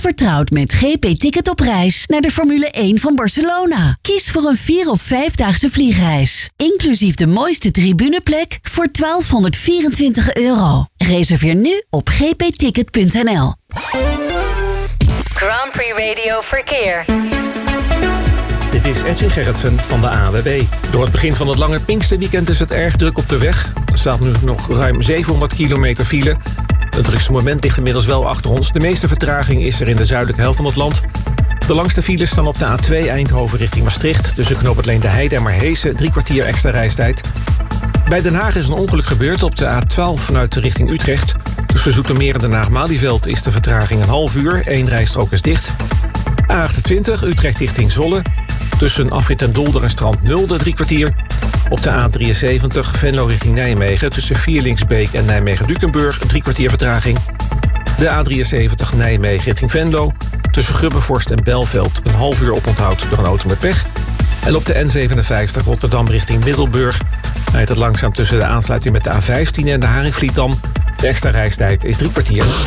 vertrouwd met GP-ticket op reis naar de Formule 1 van Barcelona. Kies voor een 4 of 5-daagse vliegreis. Inclusief de mooiste tribuneplek voor €1224. Reserveer nu op gpticket.nl. Grand Prix Radio Verkeer. Dit is Edwin Gerritsen van de ANWB. Door het begin van het lange Pinksterweekend is het erg druk op de weg. Er staat nu nog ruim 700 kilometer file. Het drukste moment ligt inmiddels wel achter ons. De meeste vertraging is er in de zuidelijke helft van het land. De langste files staan op de A2 Eindhoven richting Maastricht. Tussen Knoop het Leende Heide en Marhezen 3 kwartier extra reistijd. Bij Den Haag is een ongeluk gebeurd op de A12 vanuit de richting Utrecht. Tussen Zoetermeer en Den Haag-Malieveld is de vertraging een half uur. 1 rijstrook is dicht. A28 Utrecht richting Zwolle. Tussen Afrit en Dolder en Strand Nulde 3 kwartier. Op de A73 Venlo richting Nijmegen. Tussen Vierlingsbeek en Nijmegen-Dukenburg 3 kwartier vertraging. De A73 Nijmegen richting Venlo. Tussen Grubbevorst en Belveld een half uur oponthoud door een auto met pech. En op de N57 Rotterdam richting Middelburg rijdt het langzaam tussen de aansluiting met de A15 en de Haringvlietdam. De extra reistijd is 3 kwartier.